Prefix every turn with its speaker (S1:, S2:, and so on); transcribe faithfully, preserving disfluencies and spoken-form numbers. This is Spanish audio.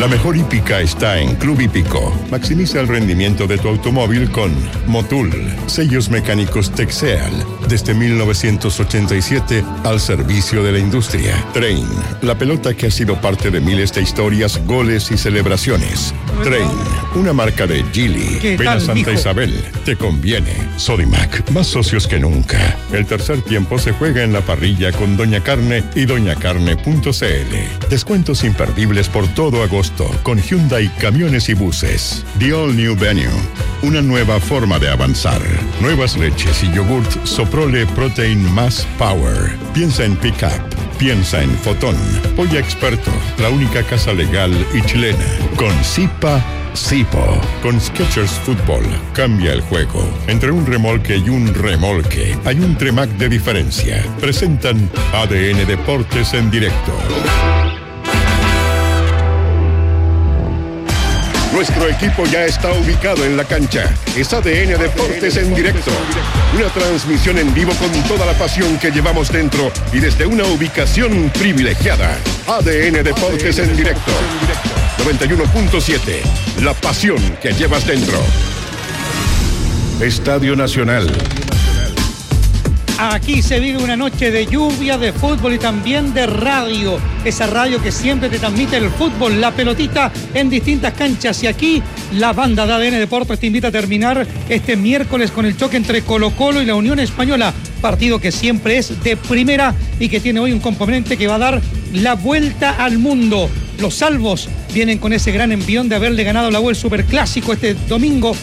S1: La mejor hípica está en Club Hípico. Maximiza el rendimiento de tu automóvil con Motul, sellos mecánicos Texeal, desde mil novecientos ochenta y siete al servicio de la industria. Train, la pelota que ha sido parte de miles de historias, goles y celebraciones. Train, una marca de Geely. Ven a Santa Isabel, te conviene. Sodimac, más socios que nunca. El tercer tiempo se juega en la parrilla con Doña Carne y doña carne punto c l. Descuentos imperdibles por todo agosto con Hyundai Camiones y Buses. The All New Venue, una nueva forma de avanzar. Nuevas leches y yogurt Soprole Protein Más Power. Piensa en Pickup. Piensa en Fotón. Polla Experto, la única casa legal y chilena. Con Zipa Zipo. Con Skechers Fútbol, cambia el juego. Entre un remolque y un remolque, hay un Tremac de diferencia. Presentan A D N Deportes en directo. Nuestro equipo ya está ubicado en la cancha. Es A D N Deportes en directo. Una transmisión en vivo con toda la pasión que llevamos dentro y desde una ubicación privilegiada. A D N Deportes en directo. noventa y uno punto siete. La pasión que llevas dentro. Estadio Nacional.
S2: Aquí se vive una noche de lluvia, de fútbol y también de radio. Esa radio que siempre te transmite el fútbol, la pelotita en distintas canchas. Y aquí la banda de A D N Deportes te invita a terminar este miércoles con el choque entre Colo-Colo y la Unión Española. Partido que siempre es de primera y que tiene hoy un componente que va a dar la vuelta al mundo. Los salvos vienen con ese gran envión de haberle ganado la U el Superclásico este domingo